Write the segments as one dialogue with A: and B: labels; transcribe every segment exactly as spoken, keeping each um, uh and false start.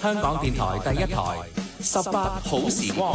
A: 香港電台第一台十八好時光。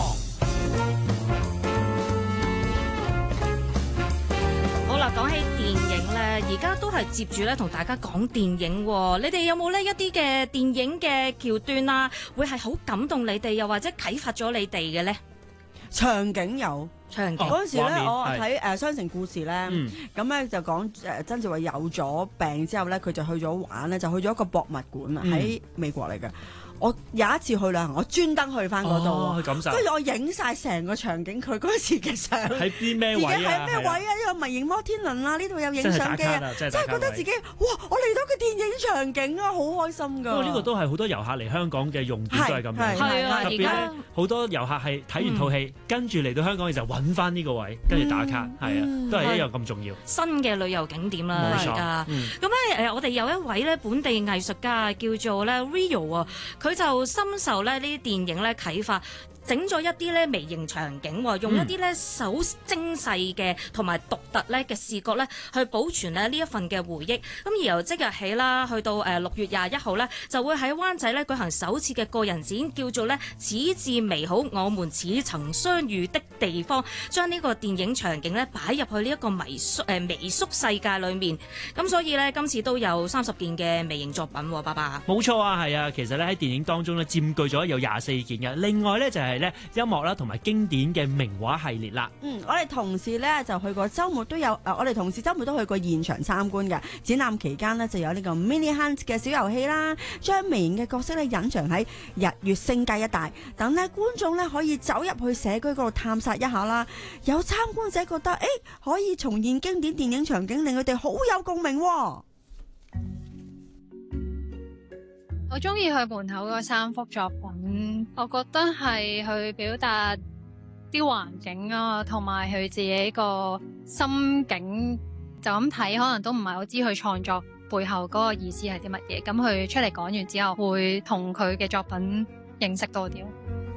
B: 好啦，講起電影咧，而家都係接住咧同大家講電影喎。你哋有冇呢一啲嘅電影嘅橋段啊，會係好感動你哋，又或者啟發咗你哋嘅咧？
C: 場景有。
B: 場景
C: 嗰陣時咧，
B: 面
C: 我睇誒《雙城故事》咧，咁咧就講誒曾志偉有咗病之後咧，佢就去咗玩咧，就去咗一個博物館啊，喺美國嚟嘅。我有一次去旅行，我專登去翻嗰度，
D: 去感受。
C: 跟住我影晒成個場景，佢嗰時嘅相。
D: 喺啲咩位啊？
C: 自己喺咩位啊？呢個迷影摩天輪啦，呢度有影相機啊！真係覺得自己哇！我嚟到個電影場景啊，好開心㗎。
D: 不過呢個都係好多遊客嚟香港嘅用點都係咁樣。
B: 係啊，
D: 特別咧好多遊客係睇完套戲，跟住嚟到香港嘅時候揾翻呢個位，跟住打卡，係啊，都係一樣咁重要。
B: 新嘅旅遊景點啦，
D: 冇錯。
B: 咁咧誒，我哋有一位咧本地藝術家叫做咧 Rio 啊，佢就深受咧呢啲電影咧啟發，整咗一啲咧微型場景，用一啲咧手精細嘅同埋獨特咧嘅視覺咧去保存咧呢一份嘅回憶。咁而由即日起啦，去到誒六月廿一號咧，就會喺灣仔咧舉行首次嘅個人展，叫做咧此致美好，我們似曾相遇的地方，將呢個電影場景咧擺入去呢一個微縮誒微縮世界裏面。咁所以咧今次都有三十件嘅微型作品，爸爸。
D: 冇錯啊，係啊，其實咧喺電影當中咧佔據咗有廿四件嘅，另外咧就係、是。係咧音樂啦，同埋經典嘅名畫系列啦。
C: 嗯，我哋同事咧就去過週末都有，誒、呃，我哋同事週末都去過現場參觀嘅。展覽期間呢，就有呢個 Mini Hunt 嘅小遊戲啦，將微型嘅角色咧隱藏喺日月星街一帶，等咧觀眾咧可以走入去社區嗰度探索一下啦。有參觀者覺得，誒、欸，可以重現經典電影場景，令佢哋好有共鳴、哦。
E: 我中意佢門口嗰三幅作品，我覺得係去表達啲環境啊，同埋佢自己個心境。就咁睇，可能都唔係好知佢創作背後嗰個意思係啲乜嘢。咁佢出嚟講完之後，會同佢嘅作品認識多啲。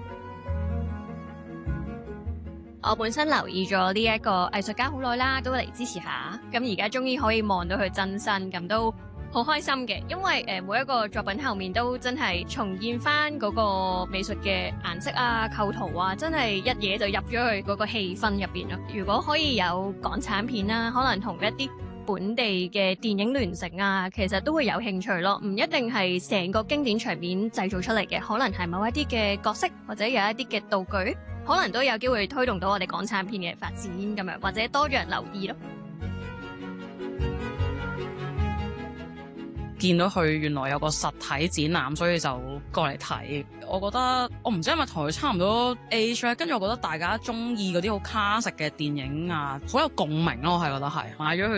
F: 我本身留意咗呢一個藝術家好耐啦，都嚟支持下。咁而家終於可以望到佢真身，咁都好開心嘅，因為誒每一個作品後面都真係重現翻嗰個美術嘅顏色啊、構圖啊，真係一嘢就入咗去嗰個氣氛入邊咯。如果可以有港產片啦，可能同一啲本地嘅電影聯成啊，其實都會有興趣咯。唔一定係成個經典場面製造出嚟嘅，可能係某一啲嘅角色或者有一啲嘅道具，可能都有機會推動到我哋港產片嘅發展咁樣，或者多咗人留意咯。
G: 見到佢原來有個實體展覽，所以就過嚟睇。我覺得我唔知係咪同佢差唔多 age 咧，跟住我覺得大家中意嗰啲好 classic嘅電影啊，好有共鳴咯。我係覺得係買咗佢。